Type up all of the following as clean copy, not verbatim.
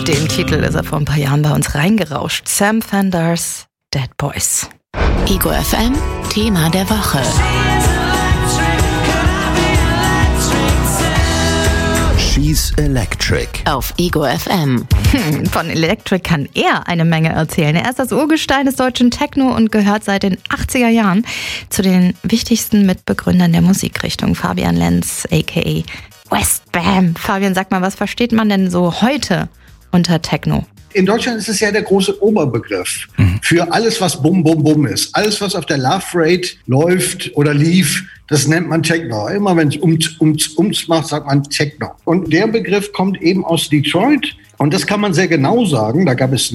Mit dem Titel ist er vor ein paar Jahren bei uns reingerauscht. Sam Fenders, Dead Boys. Ego FM, Thema der Woche. She's Electric. Auf Ego FM. Von Electric kann er eine Menge erzählen. Er ist das Urgestein des deutschen Techno und gehört seit den 80er Jahren zu den wichtigsten Mitbegründern der Musikrichtung. Fabian Lenz, a.k.a. Westbam. Fabian, sag mal, was versteht man denn so heute unter Techno? In Deutschland ist es ja der große Oberbegriff für alles, was Bum, Bum, Bum ist. Alles, was auf der Love Rate läuft oder lief, das nennt man Techno. Immer wenn es ums macht, sagt man Techno. Und der Begriff kommt eben aus Detroit. Und das kann man sehr genau sagen. Da gab es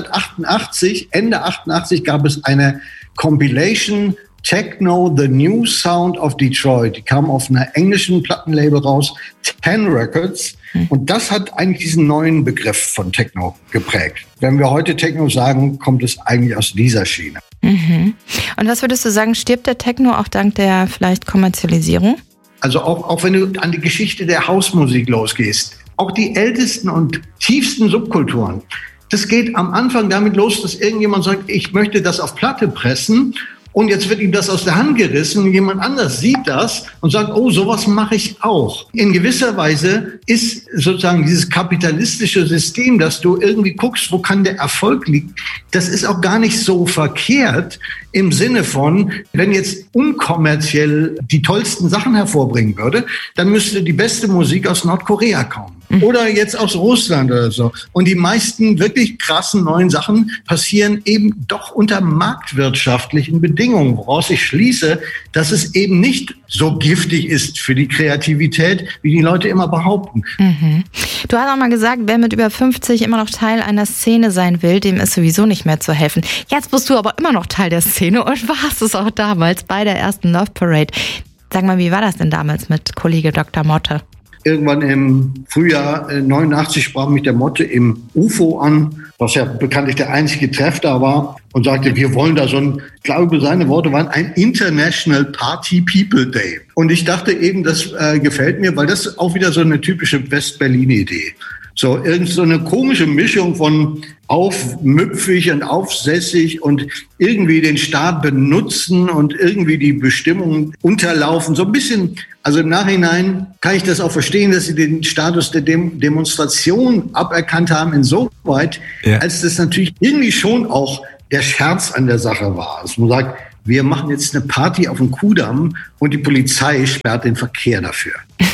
1988, Ende 88, gab es eine Compilation Techno, The New Sound of Detroit. Die kam auf einer englischen Plattenlabel raus, 10 Records. Und das hat eigentlich diesen neuen Begriff von Techno geprägt. Wenn wir heute Techno sagen, kommt es eigentlich aus dieser Schiene. Mhm. Und was würdest du sagen, stirbt der Techno auch dank der vielleicht Kommerzialisierung? Also auch wenn du an die Geschichte der Hausmusik losgehst, auch die ältesten und tiefsten Subkulturen, das geht am Anfang damit los, dass irgendjemand sagt, ich möchte das auf Platte pressen. Und jetzt wird ihm das aus der Hand gerissen. Jemand anders sieht das und sagt, oh, sowas mache ich auch. In gewisser Weise ist sozusagen dieses kapitalistische System, dass du irgendwie guckst, wo kann der Erfolg liegen, das ist auch gar nicht so verkehrt im Sinne von, wenn jetzt unkommerziell die tollsten Sachen hervorbringen würde, dann müsste die beste Musik aus Nordkorea kommen. Oder jetzt aus Russland oder so. Und die meisten wirklich krassen neuen Sachen passieren eben doch unter marktwirtschaftlichen Bedingungen, woraus ich schließe, dass es eben nicht so giftig ist für die Kreativität, wie die Leute immer behaupten. Mhm. Du hast auch mal gesagt, wer mit über 50 immer noch Teil einer Szene sein will, dem ist sowieso nicht mehr zu helfen. Jetzt bist du aber immer noch Teil der Szene und warst es auch damals bei der ersten Love Parade. Sag mal, wie war das denn damals mit Kollege Dr. Motte? Irgendwann im Frühjahr 89 sprach mich der Motte im UFO an, was ja bekanntlich der einzige Treff da war, und sagte, wir wollen da so ein, ich glaube, seine Worte waren ein International Party People Day. Und ich dachte eben, das gefällt mir, weil das ist auch wieder so eine typische West-Berlin-Idee. So irgend so eine komische Mischung von aufmüpfig und aufsässig und irgendwie den Staat benutzen und irgendwie die Bestimmungen unterlaufen. So ein bisschen, also im Nachhinein kann ich das auch verstehen, dass sie den Status der Demonstration aberkannt haben insoweit, als das natürlich irgendwie schon auch der Scherz an der Sache war. Dass man sagt, wir machen jetzt eine Party auf dem Kudamm und die Polizei sperrt den Verkehr dafür.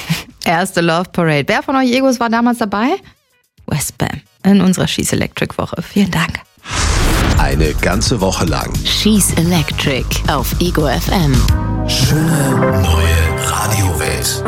Erste Love Parade. Wer von euch Egos war damals dabei? Westbam in unserer She's Electric Woche. Vielen Dank. Eine ganze Woche lang. She's Electric auf Ego FM. Schöne neue Radiowelt.